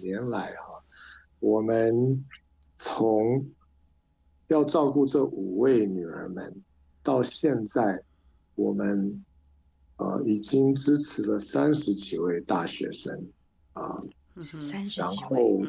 年来我们从要照顾这5位女儿们，到现在我们已经支持了30几位大学生啊， 30 然几位， 后